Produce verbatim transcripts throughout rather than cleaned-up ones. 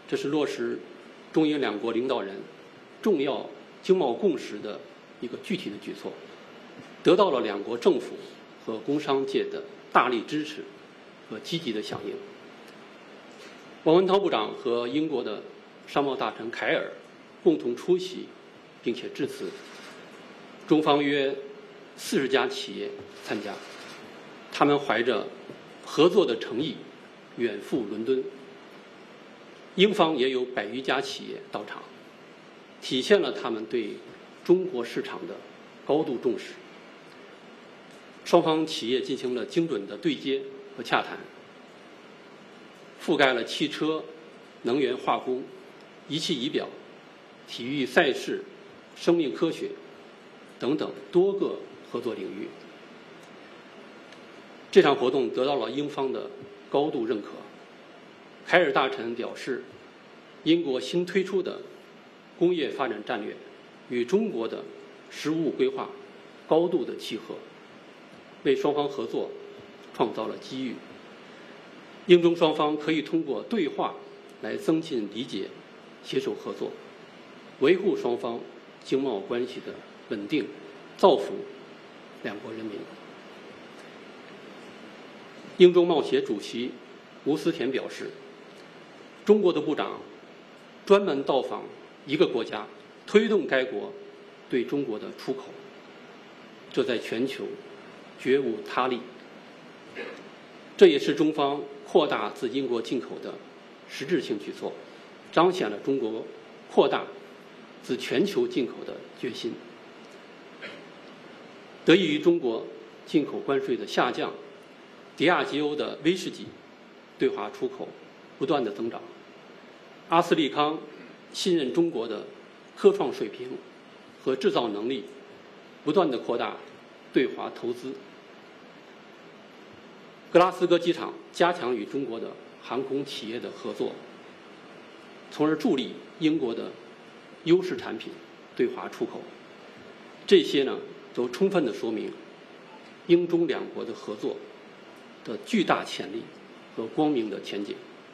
这是落实中英两国领导人重要经贸共识的一个具体的举措，得到了两国政府和工商界的大力支持和积极的响应。王文涛部长和英国的商贸大臣凯尔共同出席并且致辞，中方约四十家企业参加，他们怀着合作的诚意远赴伦敦。英方也有百余家企业到场，体现了他们对中国市场的高度重视。双方企业进行了精准的对接和洽谈，覆盖了汽车、能源、化工、仪器仪表、体育赛事、生命科学等等多个合作领域。这场活动得到了英方的高度认可。凯尔大臣表示，英国新推出的工业发展战略与中国的“十五”规划高度的契合，为双方合作创造了机遇。英中双方可以通过对话来增进理解、携手合作，维护双方经贸关系的稳定，造福两国人民。英中贸协主席吴思田表示，中国的部长专门到访一个国家，推动该国对中国的出口，这在全球绝无他例。这也是中方扩大自英国进口的实质性举措，彰显了中国扩大自全球进口的决心。得益于中国进口关税的下降，迪亚吉欧的威士忌对华出口不断的增长。阿斯利康信任中国的科创水平和制造能力，不断的扩大对华投资。格拉斯哥机场加强与中国的航空企业的合作，从而助力英国的优势产品对华出口。这些呢，都充分的说明英中两国的合作的巨大潜力和光明的前景。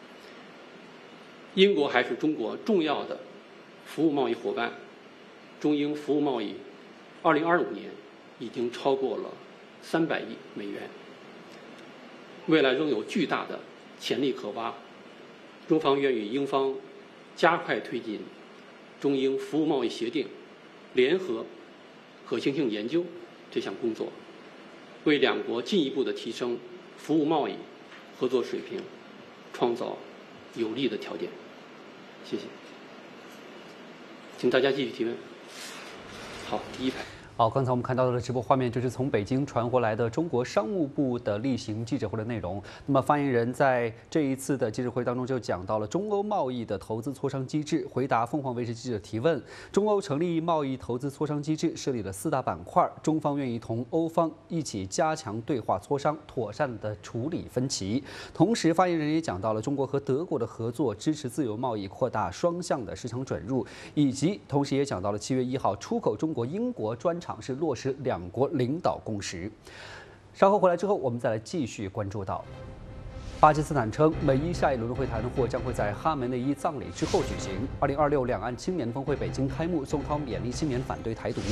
英国还是中国重要的服务贸易伙伴，中英服务贸易二零二五年已经超过了三百亿美元，未来仍有巨大的潜力可挖。中方愿与英方加快推进中英服务贸易协定联合可行性研究这项工作，为两国进一步的提升服务贸易合作水平创造有利的条件。谢谢，请大家继续提问。好，第一排。 好，刚才我们看到的直播画面就是从北京传回来的中国商务部的例行记者会的内容。那么发言人在这一次的记者会当中就讲到了中欧贸易的投资磋商机制，回答凤凰卫视记者提问。中欧成立贸易投资磋商机制，设立了四大板块，中方愿意同欧方一起加强对话磋商，妥善的处理分歧。同时，发言人也讲到了中国和德国的合作，支持自由贸易，扩大双向的市场准入，以及同时也讲到了七月一号出口中国英国专场是落实两国领导共识。稍后回来之后，我们再来继续关注到，巴基斯坦称美伊下一轮会谈或将会在哈梅内伊葬礼之后举行。二零二六两岸青年峰会北京开幕，宋涛勉励青年反对台独。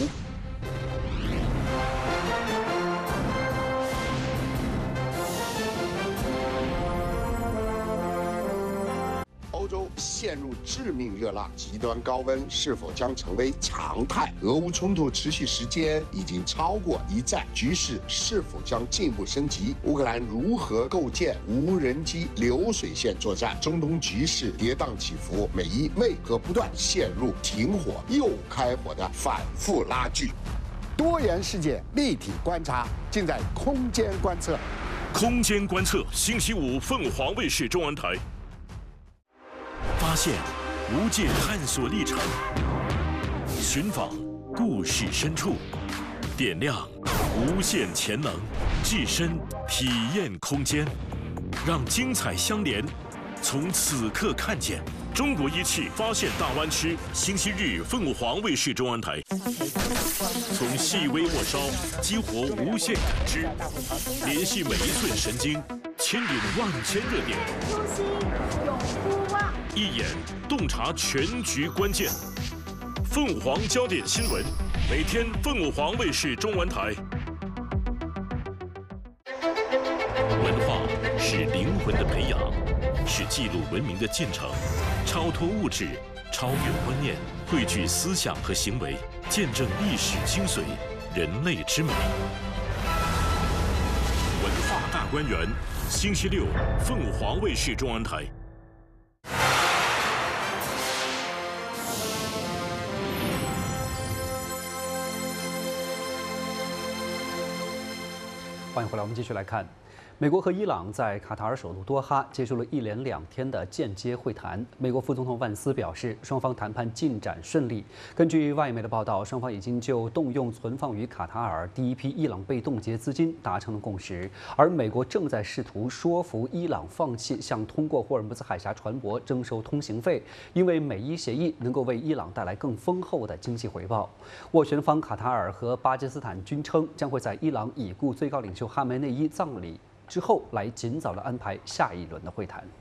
欧洲陷入致命热浪，极端高温是否将成为常态？俄乌冲突持续时间已经超过一战，局势是否将进一步升级？乌克兰如何构建无人机流水线作战？中东局势跌宕起伏，美伊为何不断陷入停火又开火的反复拉锯？多元世界立体观察，尽在空间观测。 空间观测，星期五凤凰卫视中文台。发现无界探索历程，寻访故事深处，点亮无限潜能，置身体验空间，让精彩相连。从此刻看见中国仪器发现大湾区，星期日凤凰卫视中文台。从细微末梢激活无限感知，联系每一寸神经，牵引万千热点。 初心永不忘。 一眼洞察全局关键。凤凰焦点新闻，每天凤凰卫视中文台。文化是灵魂的培养，是记录文明的进程，超脱物质，超越观念，汇聚思想和行为，见证历史精髓，人类之美。文化大观园，星期六，凤凰卫视中文台。 欢迎回来，我们继续来看。美国和伊朗在卡塔尔首都多哈结束了一连两天的间接会谈。美国副总统万斯表示，双方谈判进展顺利。根据外媒的报道，双方已经就动用存放于卡塔尔第一批伊朗被冻结资金达成了共识，而美国正在试图说服伊朗放弃向通过霍尔木兹海峡船舶征收通行费，因为美伊协议能够为伊朗带来更丰厚的经济回报。斡旋方卡塔尔和巴基斯坦均称，将会在伊朗已故最高领袖哈梅内伊葬礼之后来尽早的安排下一轮的会谈。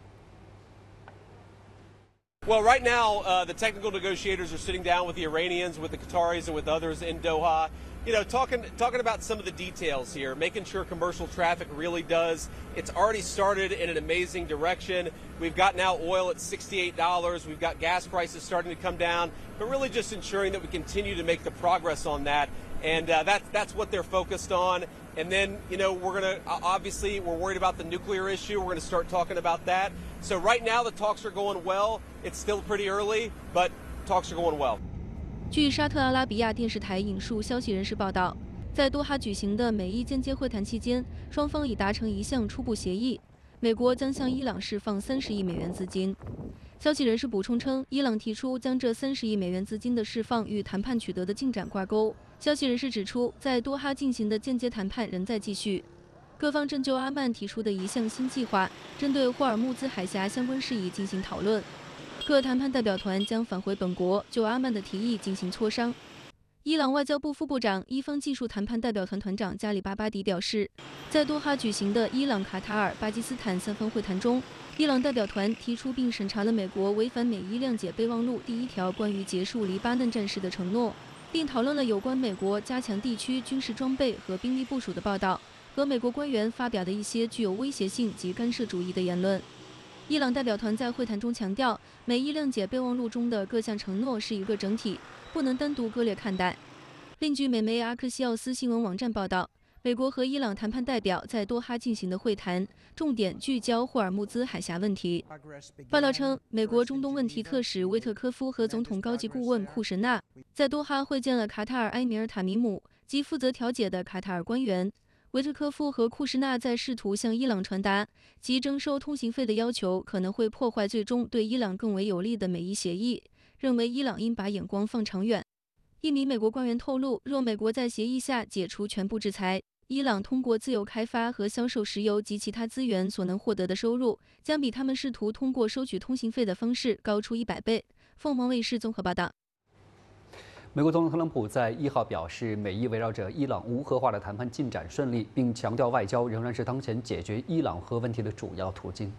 Well, right now, uh, the technical negotiators are sitting down with the Iranians, with the Qataris, and with others in Doha. You know, talking talking about some of the details here, making sure commercial traffic really does. It's already started in an amazing direction. We've got now oil at sixty-eight dollars. We've got gas prices starting to come down, but really just ensuring that we continue to make the progress on that. And uh, that, that's what they're focused on. And then, you know, we're going to, obviously, we're worried about the nuclear issue. We're going to start talking about that. So right now the talks are going well. It's still pretty early, but talks are going well. 据沙特阿拉比亚电视台引述消息人士报道，在多哈举行的美伊间接会谈期间，双方已达成一项初步协议，美国将向伊朗释放三十亿美元资金。消息人士补充称，伊朗提出将这三十亿美元资金的释放与谈判取得的进展挂钩。消息人士指出，在多哈进行的间接谈判仍在继续，各方正就阿曼提出的一项新计划，针对霍尔木兹海峡相关事宜进行讨论。各谈判代表团将返回本国，就阿曼的提议进行磋商。伊朗外交部副部长、伊方技术谈判代表团团长加里巴巴迪表示，在多哈举行的伊朗、卡塔尔、巴基斯坦三方会谈中，伊朗代表团提出并审查了美国违反美伊谅解备忘录第一条关于结束黎巴嫩战事的承诺，并讨论了有关美国加强地区军事装备和兵力部署的报道和美国官员发表的一些具有威胁性及干涉主义的言论。伊朗代表团在会谈中强调，美伊谅解备忘录中的各项承诺是一个整体，不能单独割裂看待。另据美媒阿克西奥斯新闻网站报道，美国和伊朗谈判代表在多哈进行的会谈，重点聚焦霍尔木兹海峡问题。报道称，美国中东问题特使威特科夫和总统高级顾问库什纳在多哈会见了卡塔尔埃米尔塔米姆及负责调解的卡塔尔官员。维特科夫和库什纳在试图向伊朗传达其征收通行费的要求可能会破坏最终对伊朗更为有利的美伊协议，认为伊朗应把眼光放长远。一名美国官员透露，若美国在协议下解除全部制裁，伊朗通过自由开发和销售石油及其他资源所能获得的收入，将比他们试图通过收取通行费的方式高出一百倍。凤凰卫视综合报道。 美国总统特朗普在一号表示，美伊围绕着伊朗无核化的谈判进展顺利，并强调外交仍然是当前解决伊朗核问题的主要途径。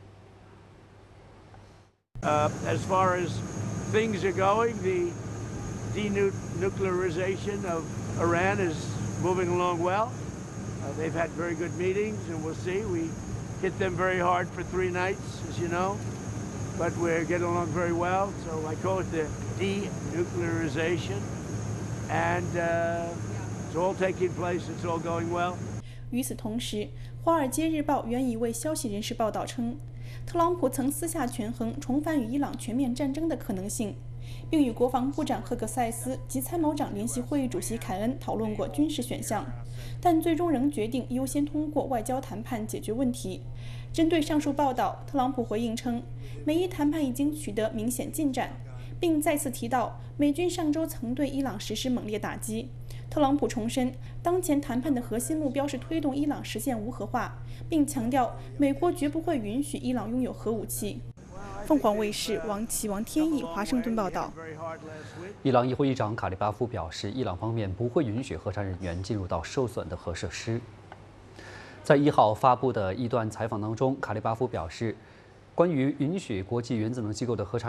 Uh, as far as things are going, the denuclearization of Iran is moving along well. Uh, they've had very good meetings, and we'll see. We hit them very hard for three nights, as you know, but we're getting along very well. So I call it the denuclearization. And uh, it's all taking place. It's all going well. 与此同时，《华尔街日报》援一位消息人士报道称，特朗普曾私下权衡重返与伊朗全面战争的可能性，并与国防部长赫格塞斯及参谋长联席会议主席凯恩讨论过军事选项，但最终仍决定优先通过外交谈判解决问题。针对上述报道，特朗普回应称，美伊谈判已经取得明显进展，并再次提到美军上周曾对伊朗实施猛烈打击。特朗普重申，当前谈判的核心目标是推动伊朗实现无核化，并强调美国绝不会允许伊朗拥有核武器。凤凰卫视王琦、王天意华盛顿报道。 伊朗议会议长卡利巴夫表示，伊朗方面不会允许核查人员进入到受损的核设施。在一号发布的一段采访当中，卡利巴夫表示， 关于允许国际原子能机构的核查